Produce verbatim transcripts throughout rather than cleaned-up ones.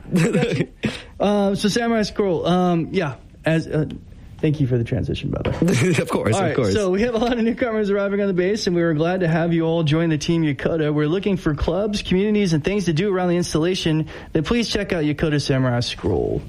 um, so Samurai Scroll, um, yeah, as... Uh, Thank you for the transition, by the way. Of course, all of right, course. So we have a lot of newcomers arriving on the base, and we were glad to have you all join the Team Yokota. We're looking for clubs, communities, and things to do around the installation. Then please check out Yokota Samurai Scroll.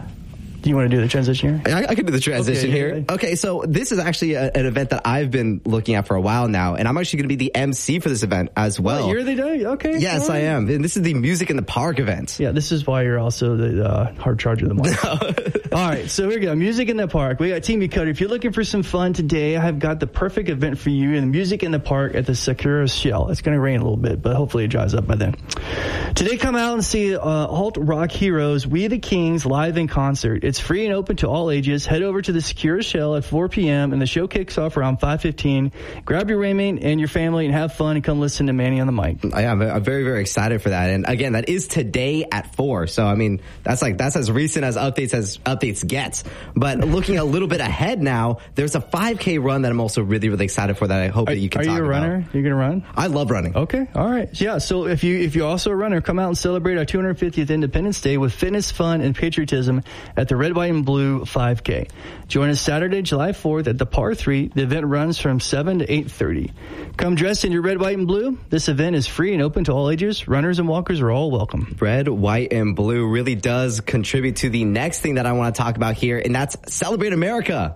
Do you want to do the transition here? I, I can do the transition okay, here. Yeah. Okay, so this is actually a, an event that I've been looking at for a while now, and I'm actually going to be the M C for this event as well. Oh, you're the day? Okay. Yes, right. I am. And this is the Music in the Park event. Yeah, this is why you're also the uh, hard charger of the month. All right, so here we go. Music in the Park. We got Team Yokota. If you're looking for some fun today, I've got the perfect event for you in the Music in the Park at the Sakura Shell. It's going to rain a little bit, but hopefully it dries up by then. Today, come out and see uh, alt rock heroes We the Kings live in concert. It's free and open to all ages. Head over to the Sakura Shell at four p.m. and the show kicks off around five fifteen. Grab your roommate and your family and have fun and come listen to Manny on the mic. I am. I'm very, very excited for that. And again, that is today at four. So, I mean, that's like, that's as recent as updates as updates gets. But looking a little bit ahead now, there's a five K run that I'm also really, really excited for that I hope are, that you can are talk about. Are you a runner? About. You're going to run? I love running. Okay. All right. Yeah. So if you, if you're also a runner, come out and celebrate our two hundred fiftieth Independence Day with fitness, fun, and patriotism at the Red, White, and Blue five K. Join us Saturday, July fourth at the Par three. The event runs from seven to eight thirty. Come dressed in your red, white, and blue. This event is free and open to all ages. Runners and walkers are all welcome. Red, white, and blue really does contribute to the next thing that I want to talk about here, and that's Celebrate America.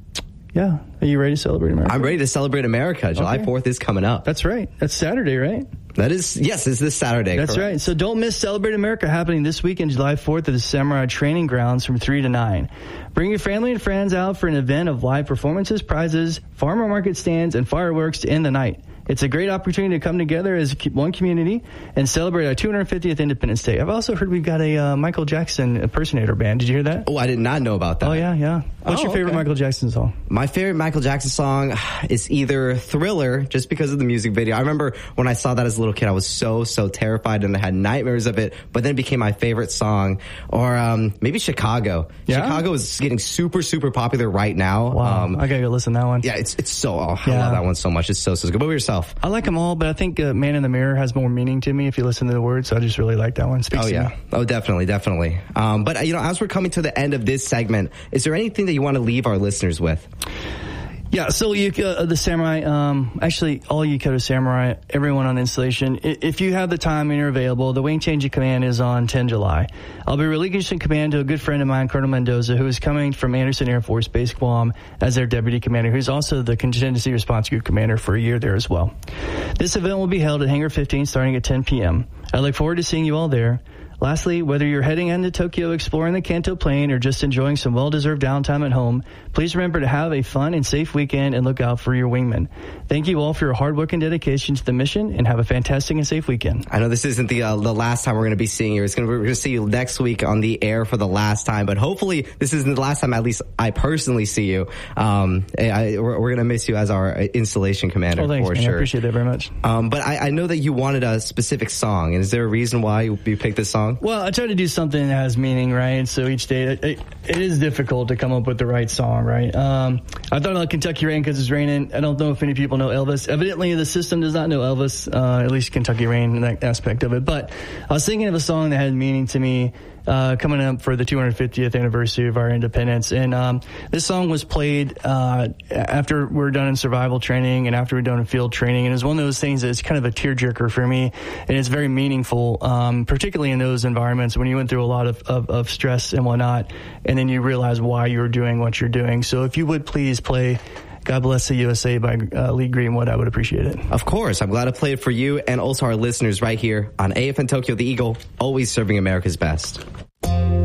Yeah. Are you ready to celebrate America? I'm ready to celebrate America. July okay. fourth is coming up. That's right. That's Saturday, right? That is, yes, it's this Saturday. That's correct. right. So don't miss Celebrate America happening this weekend, July fourth at the Samurai Training Grounds from three to nine. Bring your family and friends out for an event of live performances, prizes, farmer market stands, and fireworks to end the night. It's a great opportunity to come together as one community and celebrate our two hundred fiftieth Independence Day. I've also heard we've got a uh, Michael Jackson impersonator band. Did you hear that? Oh, I did not know about that. Oh, yeah, yeah. What's oh, your favorite okay. Michael Jackson song? My favorite Michael Jackson song is either Thriller, just because of the music video. I remember when I saw that as a little kid, I was so, so terrified and I had nightmares of it, but then it became my favorite song. Or um, maybe Chicago. Yeah? Chicago is getting super, super popular right now. Wow. Um, I gotta go listen to that one. Yeah, it's it's so, oh, I yeah. love that one so much. It's so, so good. What about yourself? I like them all, but I think uh, Man in the Mirror has more meaning to me if you listen to the words, so I just really like that one. Speaks oh, to yeah. me. Oh, definitely, definitely. Um, but, you know, as we're coming to the end of this segment, is there anything that you want to leave our listeners with? Yeah, so you, uh, the Samurai, um, actually all Yokota Samurai, everyone on installation, if you have the time and you're available, the wing change of command is on the tenth of July. I'll be relinquishing command to a good friend of mine, Colonel Mendoza, who is coming from Anderson Air Force Base, Guam, as their deputy commander, who's also the contingency response group commander for a year there as well. This event will be held at Hangar fifteen starting at ten p.m. I look forward to seeing you all there. Lastly, whether you're heading into Tokyo, exploring the Kanto Plain, or just enjoying some well-deserved downtime at home, please remember to have a fun and safe weekend and look out for your wingmen. Thank you all for your hard work and dedication to the mission, and have a fantastic and safe weekend. I know this isn't the uh, the last time we're going to be seeing you. It's going to we're going to see you next week on the air for the last time, but hopefully this isn't the last time. At least I personally see you. Um, I, we're, we're going to miss you as our installation commander. Oh, thanks, for man. sure. I appreciate that very much. Um, but I, I know that you wanted a specific song, and is there a reason why you picked this song? Well, I try to do something that has meaning, right? So each day, it, it, it is difficult to come up with the right song, right? Um, I thought about Kentucky Rain because it's raining. I don't know if any people know Elvis. Evidently, the system does not know Elvis, uh, at least Kentucky Rain in that aspect of it. But I was thinking of a song that had meaning to me uh, coming up for the two hundred fiftieth anniversary of our independence. And um, this song was played uh, after we were done in survival training and after we were done in field training. And it was one of those things that's kind of a tearjerker for me. And it's very meaningful, um, particularly in those environments when you went through a lot of, of, of stress and whatnot, and then you realize why you're doing what you're doing. So if you would please play God Bless the U S A by uh, Lee Greenwood, I would appreciate it. Of course. I'm glad to play it for you and also our listeners right here on A F N Tokyo, the Eagle, always serving America's best.